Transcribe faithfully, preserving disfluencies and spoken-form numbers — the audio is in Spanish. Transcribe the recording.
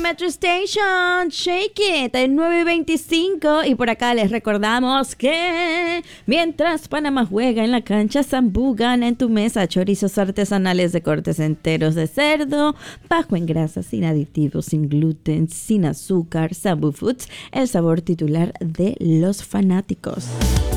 Metro Station, Shake It, en nueve y veinticinco. Y por acá les recordamos que mientras Panamá juega en la cancha, Sambu gana en tu mesa chorizos artesanales de cortes enteros de cerdo, bajo en grasa, sin aditivos, sin gluten, sin azúcar. Sambu Foods, el sabor titular de los fanáticos.